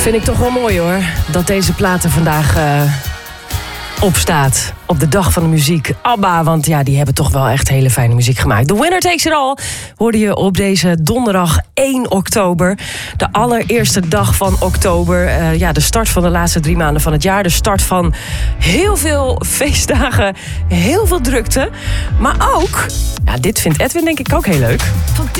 Vind ik toch wel mooi hoor, dat deze plaat er vandaag opstaat. Op de dag van de muziek. ABBA, want ja, die hebben toch wel echt hele fijne muziek gemaakt. The Winner Takes It All hoorde je op deze donderdag 1 oktober. De allereerste dag van oktober. De start van de laatste 3 maanden van het jaar. De start van heel veel feestdagen. Heel veel drukte. Maar ook, ja, dit vindt Edwin denk ik ook heel leuk. Van 10